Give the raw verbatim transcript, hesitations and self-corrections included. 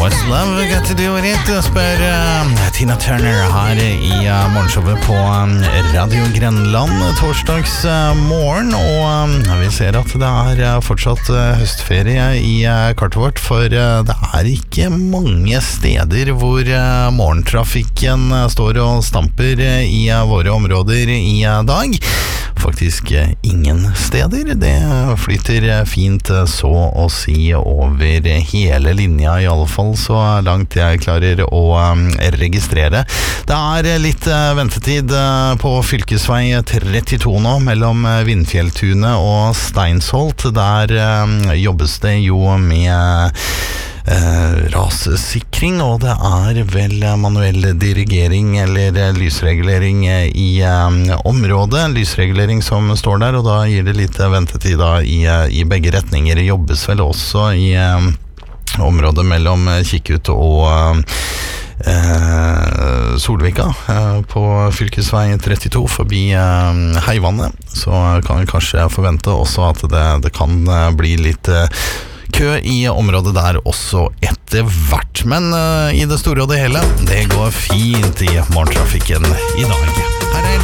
What's love got to do with it? Spør uh, Tina Turner her i uh, morgenshowet på um, Radio Grenland torsdags uh, morgen. Og um, vi ser at det er uh, fortsatt uh, høstferie i uh, kartet vårt, for uh, det er ikke mange steder hvor uh, morgentrafikken uh, står og stamper uh, i uh, våre områder i uh, dag. Faktisk uh, ingen steder. Det flyter uh, fint uh, så å si over hele linja, i alle fall så langt jeg klarer å um, registrere. Det er litt uh, ventetid uh, på fylkesvei trettito nå, mellom uh, Vindfjelltunet og Steinsholt. Der uh, jobbes det jo med uh, rassikring, og det er vel manuell dirigering eller uh, lysregulering uh, i uh, området. Lysregulering som står der, og da gir det litt uh, ventetid da, i, uh, i begge retninger. Det jobbes vel også i uh, området mellom Kikkut og eh, Solvika eh, på fylkesvei trettito forbi eh, Heivannet. Så kan vi kanskje forvente også at det, det kan bli litt eh, kø i området der også etter hvert. Men eh, i det store og det hele, det går fint i morgentrafikken i dag. Her er